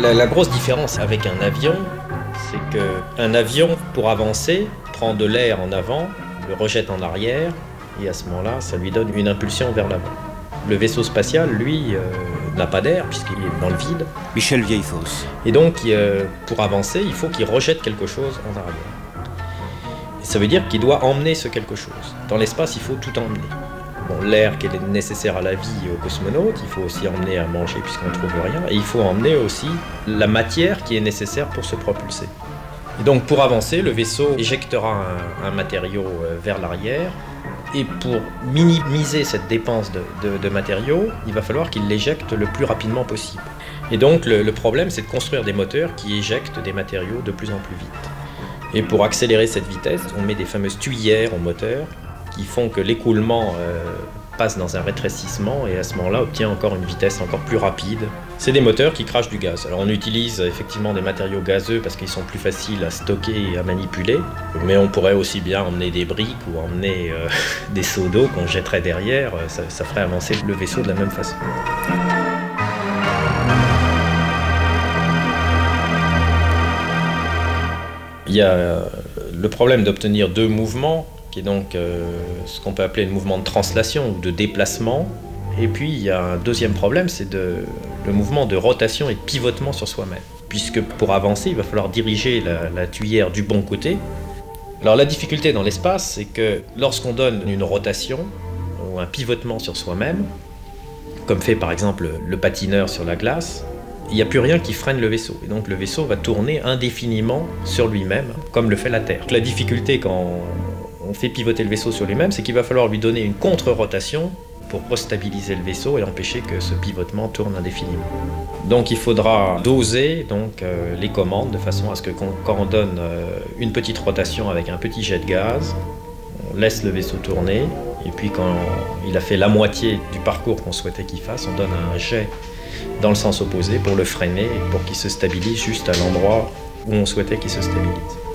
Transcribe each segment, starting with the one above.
La grosse différence avec un avion, c'est qu'un avion, pour avancer, prend de l'air en avant, le rejette en arrière, et à ce moment-là, ça lui donne une impulsion vers l'avant. Le vaisseau spatial, lui, n'a pas d'air, puisqu'il est dans le vide. Michel Vieillefosse. Et donc, pour avancer, il faut qu'il rejette quelque chose en arrière. Et ça veut dire qu'il doit emmener ce quelque chose. Dans l'espace, il faut tout emmener. Bon, l'air qui est nécessaire à la vie aux cosmonautes, il faut aussi emmener à manger puisqu'on ne trouve rien, et il faut emmener aussi la matière qui est nécessaire pour se propulser. Et donc pour avancer, le vaisseau éjectera un matériau vers l'arrière, et pour minimiser cette dépense de matériaux, il va falloir qu'il l'éjecte le plus rapidement possible. Et donc le problème, c'est de construire des moteurs qui éjectent des matériaux de plus en plus vite. Et pour accélérer cette vitesse, on met des fameuses tuyères au moteur, qui font que l'écoulement passe dans un rétrécissement et à ce moment-là obtient encore une vitesse encore plus rapide. C'est des moteurs qui crachent du gaz. Alors on utilise effectivement des matériaux gazeux parce qu'ils sont plus faciles à stocker et à manipuler, mais on pourrait aussi bien emmener des briques ou emmener des seaux d'eau qu'on jetterait derrière, ça ferait avancer le vaisseau de la même façon. Il y a le problème d'obtenir deux mouvements, qui est donc ce qu'on peut appeler le mouvement de translation ou de déplacement. Et puis il y a un deuxième problème, c'est le mouvement de rotation et de pivotement sur soi-même. Puisque pour avancer, il va falloir diriger la tuyère du bon côté. Alors la difficulté dans l'espace, c'est que lorsqu'on donne une rotation ou un pivotement sur soi-même, comme fait par exemple le patineur sur la glace, il n'y a plus rien qui freine le vaisseau. Et donc le vaisseau va tourner indéfiniment sur lui-même, comme le fait la Terre. La difficulté quand on fait pivoter le vaisseau sur lui-même, c'est qu'il va falloir lui donner une contre-rotation pour restabiliser le vaisseau et empêcher que ce pivotement tourne indéfiniment. Donc il faudra doser les commandes de façon à ce que quand on donne une petite rotation avec un petit jet de gaz, on laisse le vaisseau tourner, et puis quand il a fait la moitié du parcours qu'on souhaitait qu'il fasse, on donne un jet dans le sens opposé pour le freiner et pour qu'il se stabilise juste à l'endroit où on souhaitait qu'il se stabilise.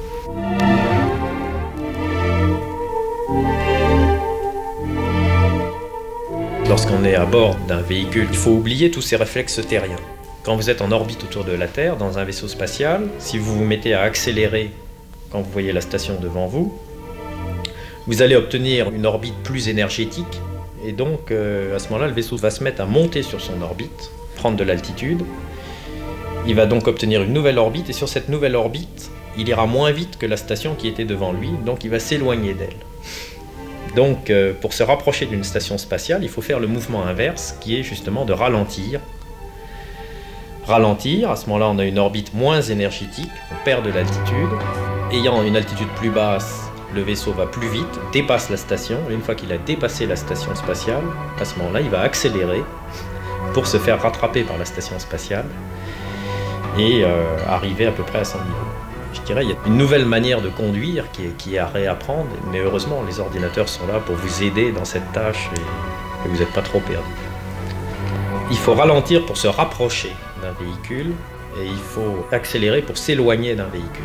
Lorsqu'on est à bord d'un véhicule, il faut oublier tous ces réflexes terriens. Quand vous êtes en orbite autour de la Terre, dans un vaisseau spatial, si vous vous mettez à accélérer quand vous voyez la station devant vous, vous allez obtenir une orbite plus énergétique, et donc à ce moment-là, le vaisseau va se mettre à monter sur son orbite, prendre de l'altitude. Il va donc obtenir une nouvelle orbite, et sur cette nouvelle orbite, il ira moins vite que la station qui était devant lui, donc il va s'éloigner d'elle. Donc, pour se rapprocher d'une station spatiale, il faut faire le mouvement inverse, qui est justement de ralentir. Ralentir, à ce moment-là, on a une orbite moins énergétique, on perd de l'altitude. Ayant une altitude plus basse, le vaisseau va plus vite, dépasse la station. Et une fois qu'il a dépassé la station spatiale, à ce moment-là, il va accélérer pour se faire rattraper par la station spatiale et arriver à peu près à son niveau. Je dirais qu'il y a une nouvelle manière de conduire qui est à réapprendre, mais heureusement, les ordinateurs sont là pour vous aider dans cette tâche et vous n'êtes pas trop perdu. Il faut ralentir pour se rapprocher d'un véhicule et il faut accélérer pour s'éloigner d'un véhicule.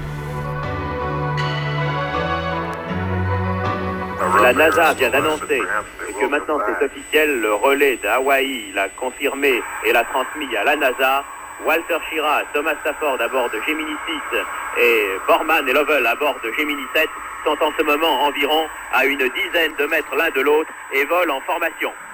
La NASA vient d'annoncer que maintenant c'est officiel, le relais d'Hawaï l'a confirmé et l'a transmis à la NASA. Walter Schirra, Thomas Stafford à bord de Gemini 6 et Borman et Lovell à bord de Gemini 7 sont en ce moment environ à une dizaine de mètres l'un de l'autre et volent en formation.